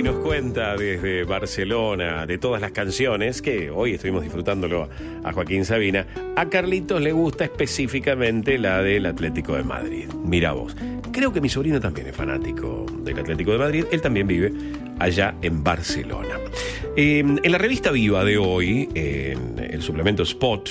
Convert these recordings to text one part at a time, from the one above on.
nos cuenta desde Barcelona de todas las canciones que hoy estuvimos disfrutándolo a Joaquín Sabina. A Carlitos le gusta específicamente la del Atlético de Madrid. Mira vos, creo que mi sobrino también es fanático del Atlético de Madrid. Él también vive allá en Barcelona. En la revista Viva de hoy, en el suplemento Spot,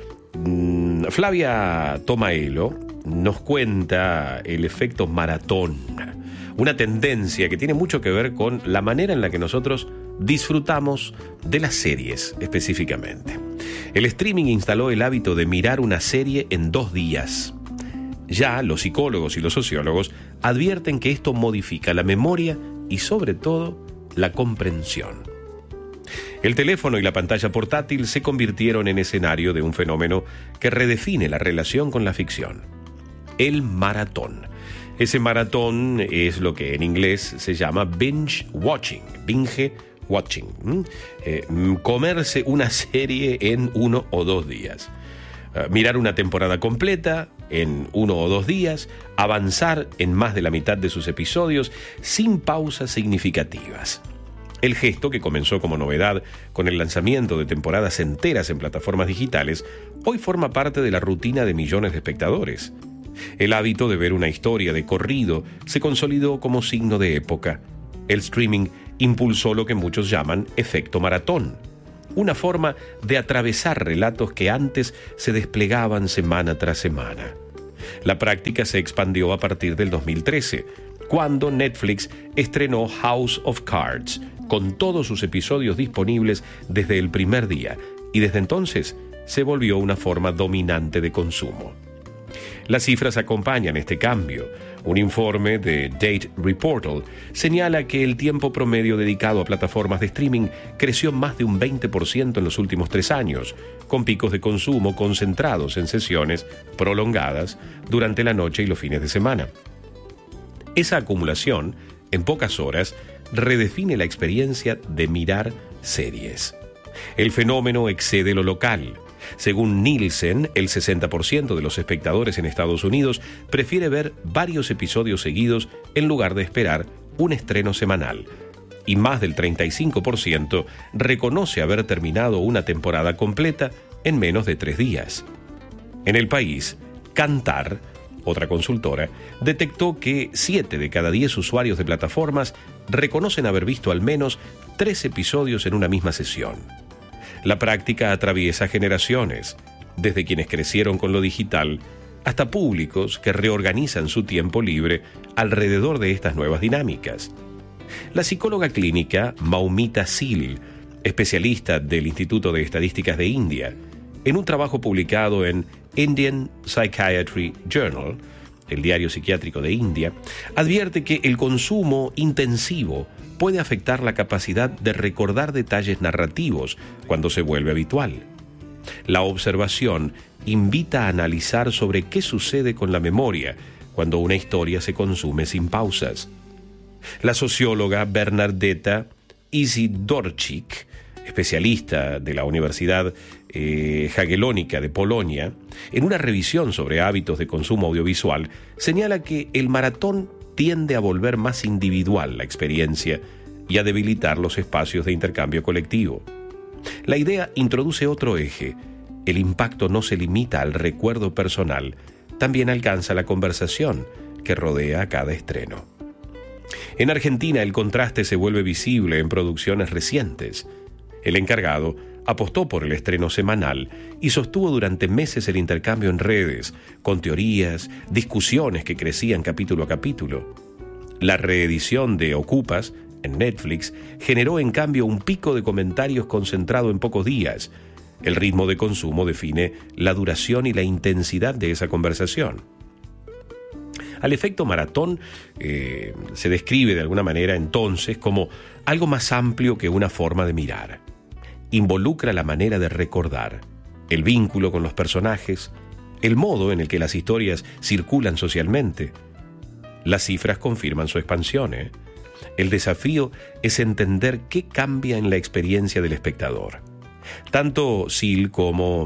Flavia Tomaelo nos cuenta el efecto maratón, una tendencia que tiene mucho que ver con la manera en la que nosotros disfrutamos de las series específicamente. El streaming instaló el hábito de mirar una serie en 2 días. Ya los psicólogos y los sociólogos advierten que esto modifica la memoria y sobre todo la comprensión. El teléfono y la pantalla portátil se convirtieron en escenario de un fenómeno que redefine la relación con la ficción: el maratón. Ese maratón es lo que en inglés se llama binge watching. Comerse una serie en 1 o 2 días. Mirar una temporada completa en 1 o 2 días, avanzar en más de la mitad de sus episodios sin pausas significativas. El gesto, que comenzó como novedad con el lanzamiento de temporadas enteras en plataformas digitales, hoy forma parte de la rutina de millones de espectadores. El hábito de ver una historia de corrido se consolidó como signo de época. El streaming impulsó lo que muchos llaman efecto maratón, una forma de atravesar relatos que antes se desplegaban semana tras semana. La práctica se expandió a partir del 2013, cuando Netflix estrenó House of Cards, con todos sus episodios disponibles desde el primer día, y desde entonces se volvió una forma dominante de consumo. Las cifras acompañan este cambio. Un informe de Date Reportal señala que el tiempo promedio dedicado a plataformas de streaming creció más de un 20% en los últimos 3 años, con picos de consumo concentrados en sesiones prolongadas durante la noche y los fines de semana. Esa acumulación, en pocas horas, redefine la experiencia de mirar series. El fenómeno excede lo local. Según Nielsen, el 60% de los espectadores en Estados Unidos prefiere ver varios episodios seguidos en lugar de esperar un estreno semanal. Y más del 35% reconoce haber terminado una temporada completa en menos de 3 días. En el país, Kantar, otra consultora, detectó que 7 de cada 10 usuarios de plataformas reconocen haber visto al menos 3 episodios en una misma sesión. La práctica atraviesa generaciones, desde quienes crecieron con lo digital hasta públicos que reorganizan su tiempo libre alrededor de estas nuevas dinámicas. La psicóloga clínica Maumita Sil, especialista del Instituto de Estadísticas de India, en un trabajo publicado en Indian Psychiatry Journal, el diario psiquiátrico de India, advierte que el consumo intensivo puede afectar la capacidad de recordar detalles narrativos cuando se vuelve habitual. La observación invita a analizar sobre qué sucede con la memoria cuando una historia se consume sin pausas. La socióloga Bernardeta Isidorczyk, especialista de la Universidad Jagiellónica de Polonia, en una revisión sobre hábitos de consumo audiovisual, señala que el maratón tiende a volver más individual la experiencia y a debilitar los espacios de intercambio colectivo. La idea introduce otro eje: el impacto no se limita al recuerdo personal, también alcanza la conversación que rodea a cada estreno. En Argentina, el contraste se vuelve visible en producciones recientes. El encargado apostó por el estreno semanal y sostuvo durante meses el intercambio en redes, con teorías, discusiones que crecían capítulo a capítulo. La reedición de Ocupas, en Netflix, generó en cambio un pico de comentarios concentrado en pocos días. El ritmo de consumo define la duración y la intensidad de esa conversación. Al efecto maratón se describe de alguna manera entonces como algo más amplio que una forma de mirar. Involucra la manera de recordar, el vínculo con los personajes, el modo en el que las historias circulan socialmente. Las cifras confirman su expansión. El desafío es entender qué cambia en la experiencia del espectador. Tanto Sil como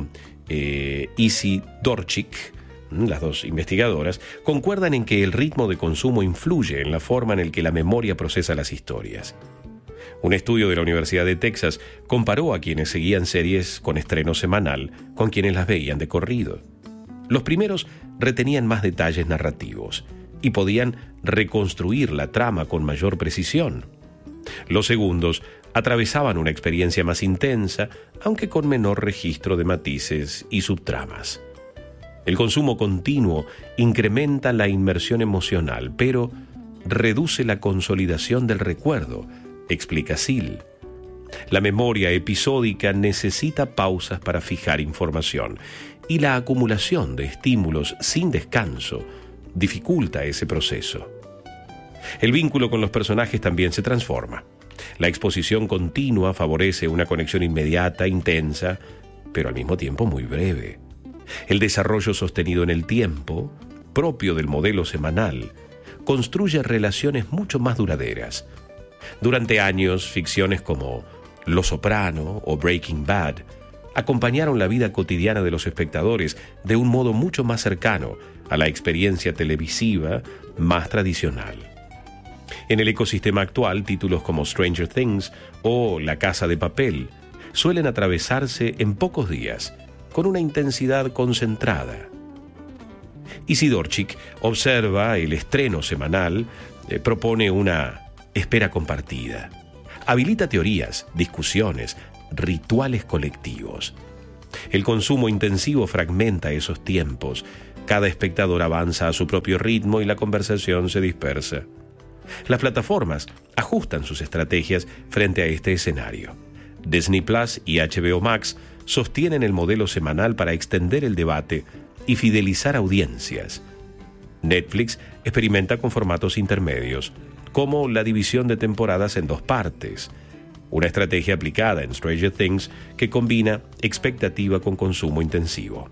Isidorczyk, las dos investigadoras, concuerdan en que el ritmo de consumo influye en la forma en la que la memoria procesa las historias. Un estudio de la Universidad de Texas comparó a quienes seguían series con estreno semanal con quienes las veían de corrido. Los primeros retenían más detalles narrativos y podían reconstruir la trama con mayor precisión. Los segundos atravesaban una experiencia más intensa, aunque con menor registro de matices y subtramas. El consumo continuo incrementa la inmersión emocional, pero reduce la consolidación del recuerdo, explica Seal. La memoria episódica necesita pausas para fijar información, y la acumulación de estímulos sin descanso dificulta ese proceso. El vínculo con los personajes también se transforma. La exposición continua favorece una conexión inmediata, intensa, pero al mismo tiempo muy breve. El desarrollo sostenido en el tiempo, propio del modelo semanal, construye relaciones mucho más duraderas. Durante años, ficciones como Los Soprano o Breaking Bad acompañaron la vida cotidiana de los espectadores de un modo mucho más cercano a la experiencia televisiva más tradicional. En el ecosistema actual, títulos como Stranger Things o La Casa de Papel suelen atravesarse en pocos días, con una intensidad concentrada. Isidorchik observa el estreno semanal, propone una espera compartida, habilita teorías, discusiones, rituales colectivos. El consumo intensivo fragmenta esos tiempos. Cada espectador avanza a su propio ritmo y la conversación se dispersa. Las plataformas ajustan sus estrategias frente a este escenario. Disney Plus y HBO Max sostienen el modelo semanal para extender el debate y fidelizar audiencias. Netflix experimenta con formatos intermedios, como la división de temporadas en 2 partes, una estrategia aplicada en Stranger Things que combina expectativa con consumo intensivo.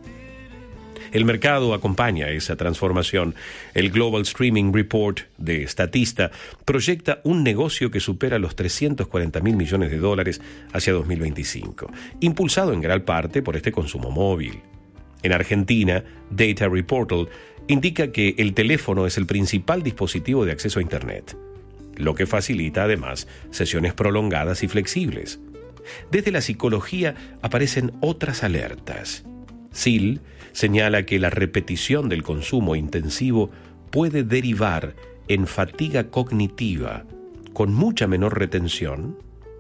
El mercado acompaña esa transformación. El Global Streaming Report de Statista proyecta un negocio que supera los $340 mil millones hacia 2025, impulsado en gran parte por este consumo móvil. En Argentina, Data Reportal indica que el teléfono es el principal dispositivo de acceso a Internet, lo que facilita además sesiones prolongadas y flexibles. Desde la psicología aparecen otras alertas. Seal señala que la repetición del consumo intensivo puede derivar en fatiga cognitiva, con mucha menor retención,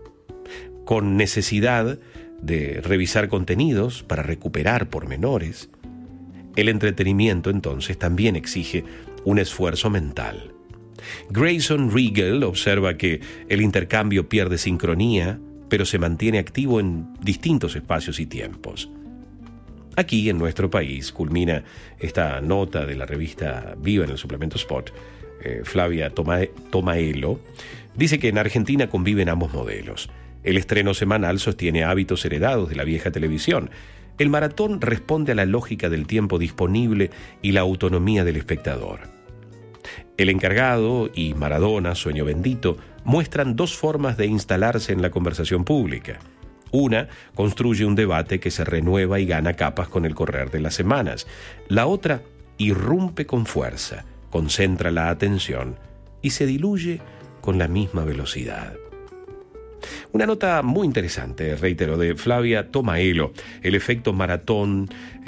con necesidad de revisar contenidos para recuperar pormenores. El entretenimiento entonces también exige un esfuerzo mental. Grayson Riegel observa que el intercambio pierde sincronía, pero se mantiene activo en distintos espacios y tiempos. Aquí, en nuestro país, culmina esta nota de la revista Viva en el suplemento Spot. Flavia Tomaelo dice que en Argentina conviven ambos modelos. El estreno semanal sostiene hábitos heredados de la vieja televisión. El maratón responde a la lógica del tiempo disponible y la autonomía del espectador. El Encargado y Maradona, Sueño Bendito, muestran 2 formas de instalarse en la conversación pública. Una construye un debate que se renueva y gana capas con el correr de las semanas. La otra irrumpe con fuerza, concentra la atención y se diluye con la misma velocidad. Una nota muy interesante, reitero, de Flavia Tomaelo. El efecto maratón,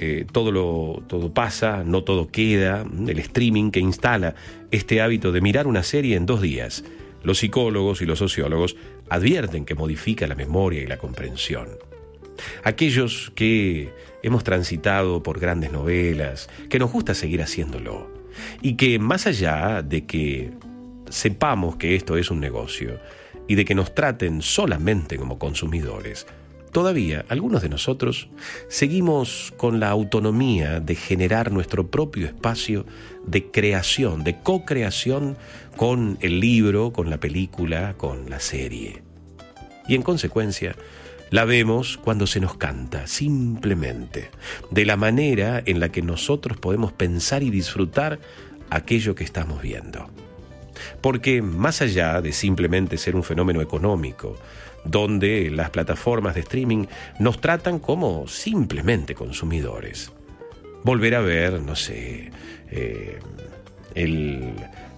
todo pasa, no todo queda. El streaming que instala este hábito de mirar una serie en 2 días. Los psicólogos y los sociólogos advierten que modifica la memoria y la comprensión. Aquellos que hemos transitado por grandes novelas, que nos gusta seguir haciéndolo, y que más allá de que sepamos que esto es un negocio y de que nos traten solamente como consumidores, todavía algunos de nosotros seguimos con la autonomía de generar nuestro propio espacio de creación, de co-creación con el libro, con la película, con la serie. Y en consecuencia, la vemos cuando se nos canta, simplemente, de la manera en la que nosotros podemos pensar y disfrutar aquello que estamos viendo. Porque más allá de simplemente ser un fenómeno económico, donde las plataformas de streaming nos tratan como simplemente consumidores, volver a ver,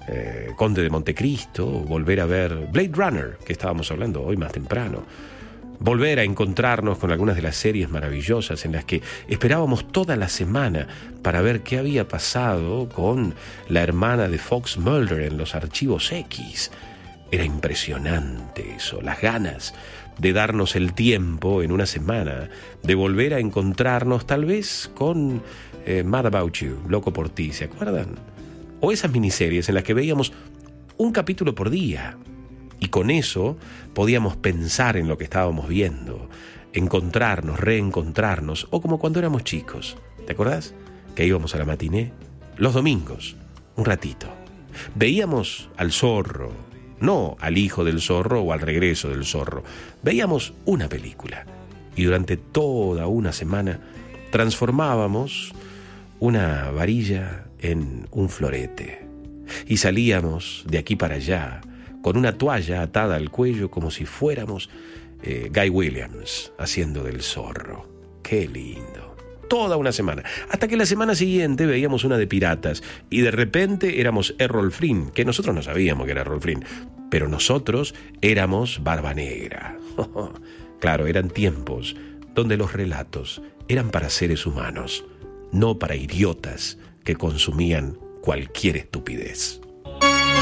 Conde de Montecristo, volver a ver Blade Runner, que estábamos hablando hoy más temprano, volver a encontrarnos con algunas de las series maravillosas en las que esperábamos toda la semana para ver qué había pasado con la hermana de Fox Mulder en los Archivos X. Era impresionante eso, las ganas de darnos el tiempo en una semana, de volver a encontrarnos tal vez con Mad About You, Loco por Ti, ¿se acuerdan? O esas miniseries en las que veíamos un capítulo por día y con eso podíamos pensar en lo que estábamos viendo, encontrarnos, reencontrarnos, o como cuando éramos chicos, ¿te acordás? Que íbamos a la matiné los domingos, un ratito. Veíamos al zorro, no al hijo del zorro o al regreso del zorro. Veíamos una película y durante toda una semana transformábamos una varilla en un florete y salíamos de aquí para allá con una toalla atada al cuello como si fuéramos Guy Williams haciendo del zorro. ¡Qué lindo! Toda una semana, hasta que la semana siguiente veíamos una de piratas y de repente éramos Errol Flynn, que nosotros no sabíamos que era Errol Flynn, pero nosotros éramos Barba Negra. Claro, eran tiempos donde los relatos eran para seres humanos, no para idiotas que consumían cualquier estupidez.